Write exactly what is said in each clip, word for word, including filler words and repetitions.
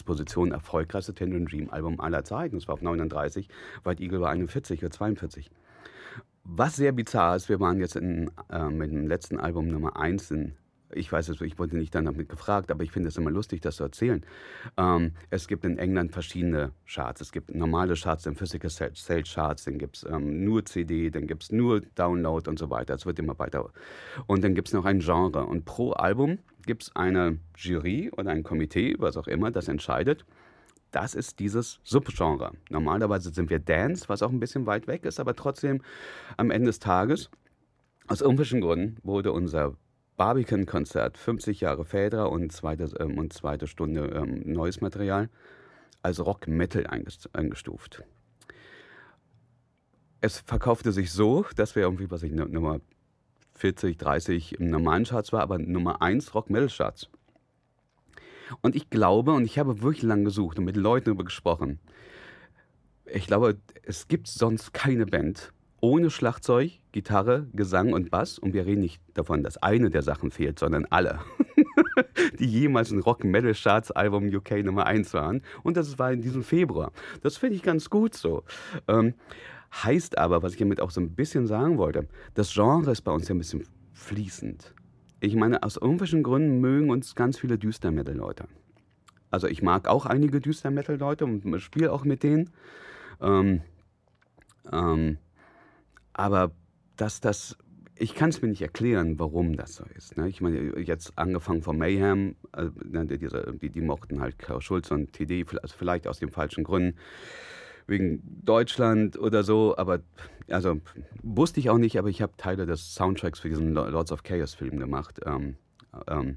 Position erfolgreichste Tangerine Dream Album aller Zeiten. Es war auf neununddreißig, White Eagle war einundvierzig oder zweiundvierzig. Was sehr bizarr ist, wir waren jetzt in, äh, mit dem letzten Album Nummer eins in, ich weiß es, ich wurde nicht dann damit gefragt, aber ich finde es immer lustig, das zu erzählen. Ähm, es gibt in England verschiedene Charts. Es gibt normale Charts, dann Physical Sale Sale Charts, dann gibt es ähm, nur C D, dann gibt es nur Download und so weiter. Es wird immer weiter. Und dann gibt es noch ein Genre. Und pro Album gibt es eine Jury oder ein Komitee, was auch immer, das entscheidet. Das ist dieses Subgenre. Normalerweise sind wir Dance, was auch ein bisschen weit weg ist, aber trotzdem am Ende des Tages, aus irgendwelchen Gründen, wurde unser Barbican-Konzert, fünfzig Jahre Phaedra und zweite, ähm, und zweite Stunde ähm, neues Material, als Rock-Metal eingestuft. Es verkaufte sich so, dass wir irgendwie, was ich, Nummer vierzig, dreißig im normalen Charts war, aber Nummer eins Rock-Metal-Charts. Und ich glaube, und ich habe wirklich lange gesucht und mit Leuten darüber gesprochen, ich glaube, es gibt sonst keine Band ohne Schlagzeug, Gitarre, Gesang und Bass. Und wir reden nicht davon, dass eine der Sachen fehlt, sondern alle, die jemals ein Rock-Metal-Charts-Album U K Nummer eins waren. Und das war in diesem Februar. Das finde ich ganz gut so. Ähm, heißt aber, was ich damit auch so ein bisschen sagen wollte, das Genre ist bei uns ja ein bisschen fließend. Ich meine, aus irgendwelchen Gründen mögen uns ganz viele Düster-Metal-Leute. Also ich mag auch einige Düster-Metal-Leute und spiele auch mit denen. Ähm, ähm, aber dass das, ich kann es mir nicht erklären, warum das so ist. Ne? Ich meine, jetzt angefangen von Mayhem, äh, die, diese, die, die mochten halt Karl Schulz und T D, also vielleicht aus den falschen Gründen, wegen Deutschland oder so, aber also wusste ich auch nicht, aber ich habe Teile des Soundtracks für diesen Lords of Chaos Film gemacht. Ähm, ähm,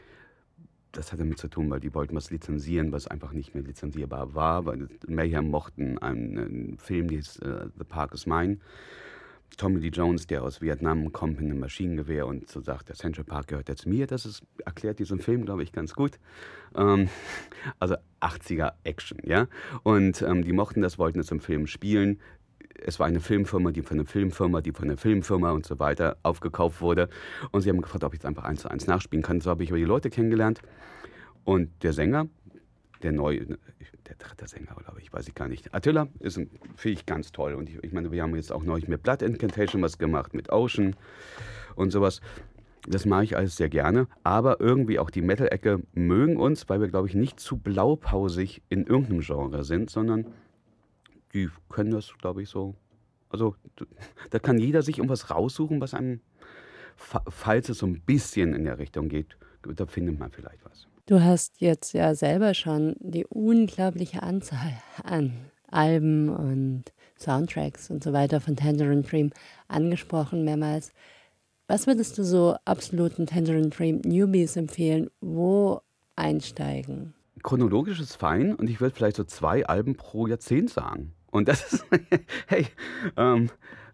das hat damit zu tun, weil die wollten was lizenzieren, was einfach nicht mehr lizenzierbar war, weil Mayhem mochten einen, einen Film, der hieß uh, The Park is Mine. Tommy Lee Jones, der aus Vietnam kommt mit einem Maschinengewehr und so sagt, der Central Park gehört jetzt mir. Das ist, erklärt diesen Film, glaube ich, ganz gut. Ähm, also achtziger Action, ja. Und ähm, die mochten das, wollten es im Film spielen. Es war eine Filmfirma, die von einer Filmfirma, die von einer Filmfirma und so weiter aufgekauft wurde. Und sie haben gefragt, ob ich es einfach eins zu eins nachspielen kann. So habe ich aber die Leute kennengelernt. Und der Sänger, der neue, der dritte Sänger, glaube ich, weiß ich gar nicht. Attila ist, finde ich, ganz toll. Und ich, ich meine, wir haben jetzt auch neulich mit Blood Incantation was gemacht, mit Ocean und sowas. Das mache ich alles sehr gerne. Aber irgendwie auch die Metal-Ecke mögen uns, weil wir, glaube ich, nicht zu blaupausig in irgendeinem Genre sind, sondern die können das, glaube ich, so. Also, da kann jeder sich irgendwas raussuchen, was einem, falls es so ein bisschen in der Richtung geht, da findet man vielleicht was. Du hast jetzt ja selber schon die unglaubliche Anzahl an Alben und Soundtracks und so weiter von Tangerine Dream angesprochen mehrmals. Was würdest du so absoluten Tangerine Dream Newbies empfehlen? Wo einsteigen? Chronologisch ist fein und ich würde vielleicht so zwei Alben pro Jahrzehnt sagen. Und das ist, hey, ähm,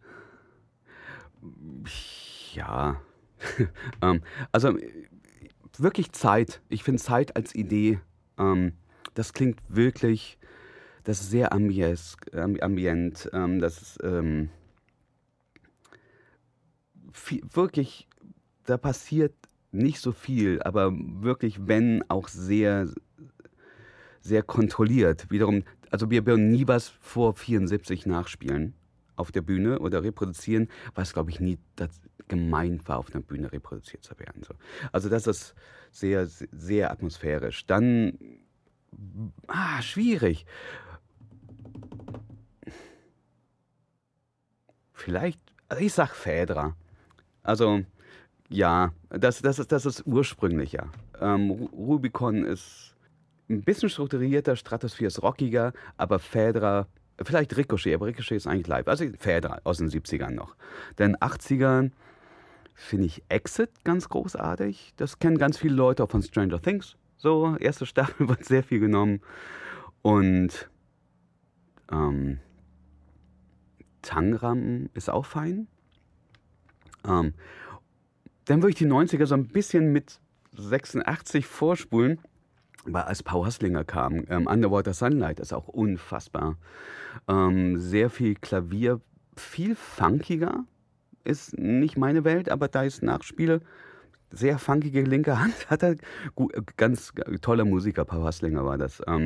ja, ähm, also wirklich Zeit. Ich finde Zeit als Idee, ähm, das klingt wirklich, das ist sehr ambies, ambient, ähm, das ist ähm, viel, wirklich, da passiert nicht so viel, aber wirklich, wenn, auch sehr, sehr kontrolliert. Wiederum, also wir würden nie was vor vierundsiebzig nachspielen auf der Bühne oder reproduzieren, was, glaube ich, nie das gemeint war, auf einer Bühne reproduziert zu werden. So. Also das ist sehr, sehr atmosphärisch. Dann, ah, schwierig. Vielleicht, also ich sag Phaedra. Also, ja, das, das, ist, das ist ursprünglicher. Ähm, Rubicon ist ein bisschen strukturierter, Stratosphere ist rockiger, aber Phaedra, vielleicht Ricochet, aber Ricochet ist eigentlich live. Also Phaedra aus den siebzigern noch. Den achtzigern finde ich Exit ganz großartig. Das kennen ganz viele Leute auch von Stranger Things. So, erste Staffel wird sehr viel genommen. Und ähm, Tangram ist auch fein. Ähm, dann würde ich die neunziger so ein bisschen mit sechsundachtzig vorspulen, weil als Paul Haslinger kam, ähm, Underwater Sunlight ist auch unfassbar. Ähm, sehr viel Klavier, viel funkiger, ist nicht meine Welt, aber da ich es nachspiele, sehr funkige linke Hand hat er. Gu ganz toller Musiker, Paul Haslinger war das. Ähm